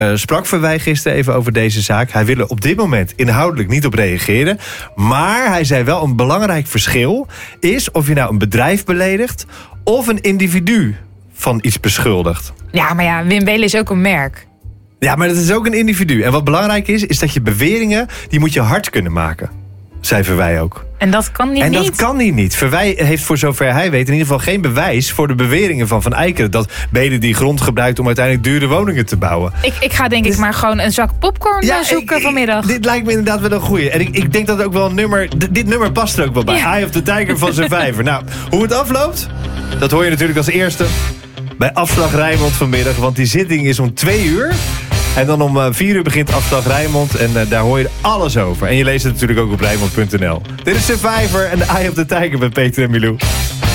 sprak Verwij gisteren even over deze zaak. Hij wil er op dit moment inhoudelijk niet op reageren. Maar hij zei wel een belangrijk verschil is of je nou een bedrijf beledigt of een individu van iets beschuldigt. Ja, maar ja, Wim Welen is ook een merk. Ja, maar dat is ook een individu. En wat belangrijk is dat je beweringen, die moet je hard kunnen maken. Zei Verwij ook. En dat kan niet. En dat kan hij niet. Verwij heeft voor zover hij weet in ieder geval geen bewijs voor de beweringen van Van Eikeren. Dat Belen die grond gebruikt om uiteindelijk dure woningen te bouwen. Ik ga denk ik maar gewoon een zak popcorn zoeken vanmiddag. Dit lijkt me inderdaad wel een goeie. En ik denk dat ook wel een nummer. Dit nummer past er ook wel bij. Ja. Eye of the Tiger van Survivor. Nou, hoe het afloopt, dat hoor je natuurlijk als eerste bij Afslag Rijnmond vanmiddag. Want die zitting is om 2:00. En dan om 4:00 begint Afslag Rijnmond. En daar hoor je alles over. En je leest het natuurlijk ook op Rijnmond.nl. Dit is Survivor en de Eye of the Tiger bij Peter en Milou.